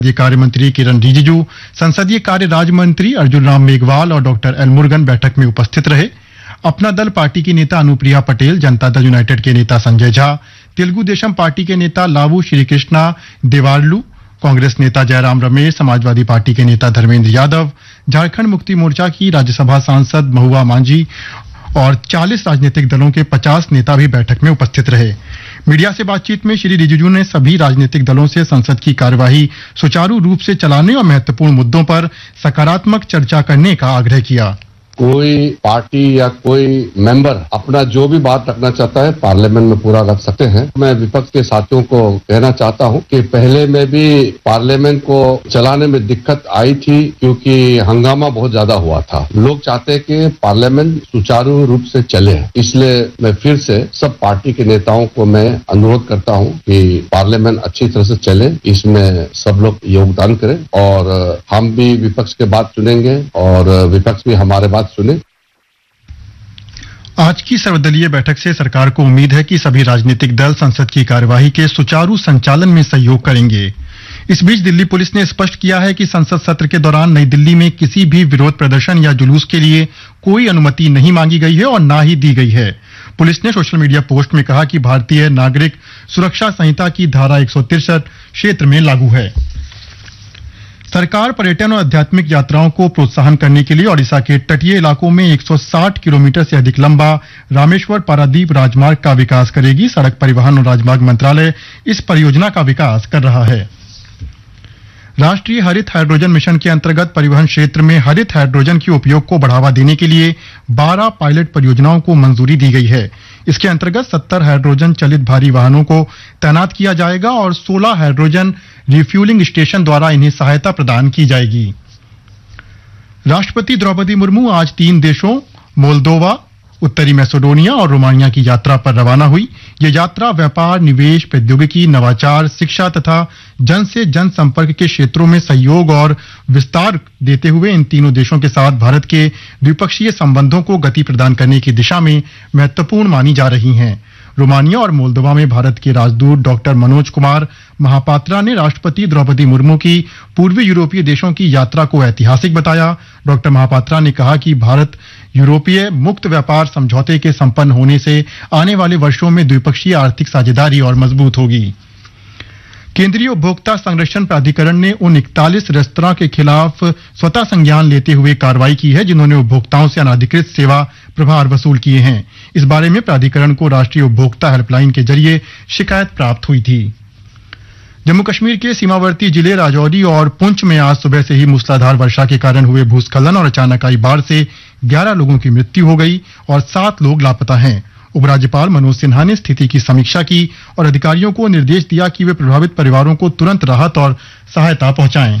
ये कार्य मंत्री किरण रिजिजू, संसदीय कार्य राज्य मंत्री अर्जुन राम मेघवाल और डॉक्टर एल मुरुगन बैठक में उपस्थित रहे। अपना दल पार्टी की नेता अनुप्रिया पटेल, जनता दल यूनाइटेड के नेता संजय झा, तेलुगु देशम पार्टी के नेता लावू श्रीकृष्णा देवारलू, कांग्रेस नेता जयराम रमेश, समाजवादी पार्टी के नेता धर्मेंद्र यादव, झारखंड मुक्ति मोर्चा की राज्यसभा सांसद महुआ मांझी और 40 राजनीतिक दलों के 50 नेता भी बैठक में उपस्थित रहे। मीडिया से बातचीत में श्री रिजिजू ने सभी राजनीतिक दलों से संसद की कार्यवाही सुचारू रूप से चलाने और महत्वपूर्ण मुद्दों पर सकारात्मक चर्चा करने का आग्रह किया। कोई पार्टी या कोई मेंबर अपना जो भी बात रखना चाहता है पार्लियामेंट में पूरा रख सकते हैं। मैं विपक्ष के साथियों को कहना चाहता हूं कि पहले में भी पार्लियामेंट को चलाने में दिक्कत आई थी क्योंकि हंगामा बहुत ज्यादा हुआ था। लोग चाहते हैं कि पार्लियामेंट सुचारू रूप से चले, इसलिए मैं फिर से सब पार्टी के नेताओं को मैं अनुरोध करता हूं कि पार्लियामेंट अच्छी तरह से चले, इसमें सब लोग योगदान करें और हम भी विपक्ष के बात सुनेंगे और विपक्ष भी हमारे बात सुने। आज की सर्वदलीय बैठक से सरकार को उम्मीद है कि सभी राजनीतिक दल संसद की कार्यवाही के सुचारू संचालन में सहयोग करेंगे। इस बीच दिल्ली पुलिस ने स्पष्ट किया है कि संसद सत्र के दौरान नई दिल्ली में किसी भी विरोध प्रदर्शन या जुलूस के लिए कोई अनुमति नहीं मांगी गई है और ना ही दी गई है। पुलिस ने सोशल मीडिया पोस्ट में कहा कि भारतीय नागरिक सुरक्षा संहिता की धारा 163 क्षेत्र में लागू है। सरकार पर्यटन और आध्यात्मिक यात्राओं को प्रोत्साहन करने के लिए ओडिशा के तटीय इलाकों में 160 किलोमीटर से अधिक लंबा रामेश्वर पारादीप राजमार्ग का विकास करेगी। सड़क परिवहन और राजमार्ग मंत्रालय इस परियोजना का विकास कर रहा है। राष्ट्रीय हरित हाइड्रोजन मिशन के अंतर्गत परिवहन क्षेत्र में हरित हाइड्रोजन के उपयोग को बढ़ावा देने के लिए 12 पायलट परियोजनाओं को मंजूरी दी गई है। इसके अंतर्गत 70 हाइड्रोजन चलित भारी वाहनों को तैनात किया जाएगा और 16 हाइड्रोजन रिफ्यूलिंग स्टेशन द्वारा इन्हें सहायता प्रदान की जाएगी। राष्ट्रपति द्रौपदी मुर्मू आज 3 देशों मोल्दोवा, उत्तरी मैसेडोनिया और रोमानिया की यात्रा पर रवाना हुई। ये यात्रा व्यापार, निवेश, प्रौद्योगिकी, नवाचार, शिक्षा तथा जन से जन संपर्क के क्षेत्रों में सहयोग और विस्तार देते हुए इन तीनों देशों के साथ भारत के द्विपक्षीय संबंधों को गति प्रदान करने की दिशा में महत्वपूर्ण मानी जा रही हैं। रोमानिया और मोल्दोवा में भारत के राजदूत डॉक्टर मनोज कुमार महापात्रा ने राष्ट्रपति द्रौपदी मुर्मू की पूर्वी यूरोपीय देशों की यात्रा को ऐतिहासिक बताया। डॉक्टर महापात्रा ने कहा कि भारत यूरोपीय मुक्त व्यापार समझौते के संपन्न होने से आने वाले वर्षों में द्विपक्षीय आर्थिक साझेदारी और मजबूत होगी। केंद्रीय उपभोक्ता संरक्षण प्राधिकरण ने उन 41 रेस्तरां के खिलाफ स्वतः संज्ञान लेते हुए कार्रवाई की है जिन्होंने उपभोक्ताओं से अनाधिकृत सेवा प्रभार वसूल किए हैं। इस बारे में प्राधिकरण को राष्ट्रीय उपभोक्ता हेल्पलाइन के जरिए शिकायत प्राप्त हुई थी। जम्मू कश्मीर के सीमावर्ती जिले राजौरी और पुंछ में आज सुबह से ही मूसलाधार वर्षा के कारण हुए भूस्खलन और अचानक आई बाढ़ से 11 लोगों की मृत्यु हो गई और 7 लोग लापता हैं। उपराज्यपाल मनोज सिन्हा ने स्थिति की समीक्षा की और अधिकारियों को निर्देश दिया कि वे प्रभावित परिवारों को तुरंत राहत और सहायता पहुंचाएं।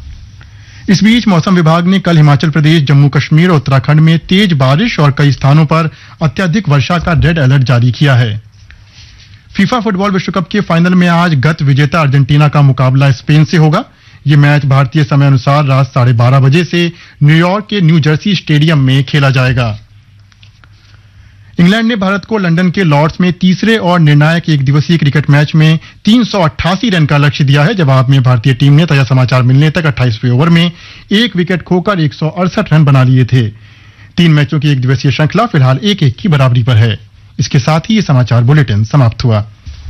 इस बीच मौसम विभाग ने कल हिमाचल प्रदेश, जम्मू कश्मीर और उत्तराखंड में तेज बारिश और कई स्थानों पर अत्यधिक वर्षा का रेड अलर्ट जारी किया है। फीफा फुटबॉल विश्व कप के फाइनल में आज गत विजेता अर्जेंटीना का मुकाबला स्पेन से होगा। ये मैच भारतीय समय अनुसार रात 12:30 बजे से न्यूयॉर्क के न्यू जर्सी स्टेडियम में खेला जाएगा। इंग्लैंड ने भारत को लंदन के लॉर्ड्स में तीसरे और निर्णायक एक दिवसीय क्रिकेट मैच में 388 रन का लक्ष्य दिया है। जवाब में भारतीय टीम ने ताजा समाचार मिलने तक 28वें ओवर में 1 विकेट खोकर 168 रन बना लिए थे। 3 मैचों की एक दिवसीय श्रृंखला फिलहाल 1-1 की बराबरी पर है। इसके साथ ही ये समाचार बुलेटिन समाप्त हुआ।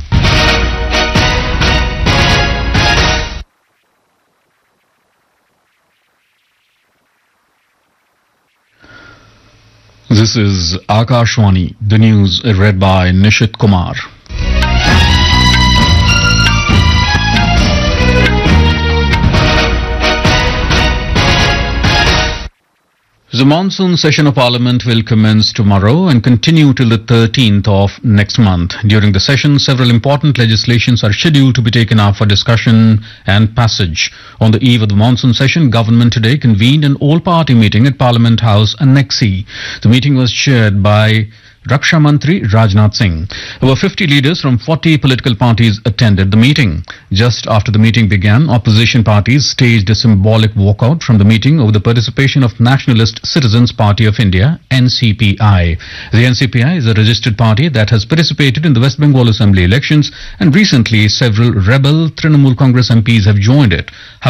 This is Akashwani, the news read by Nishit Kumar. The monsoon session of Parliament will commence tomorrow and continue till the 13th of next month. During the session, several important legislations are scheduled to be taken up for discussion and passage. On the eve of the monsoon session, government today convened an all-party meeting at Parliament House, Annexi. The meeting was chaired by Raksha Mantri Rajnath Singh. Over 50 leaders from 40 political parties attended the meeting. Just after the meeting began, opposition parties staged a symbolic walkout from the meeting over the participation of Nationalist Citizens Party of India, NCPI. The NCPI is a registered party that has participated in the West Bengal Assembly elections, and recently several rebel Trinamool Congress MPs have joined it.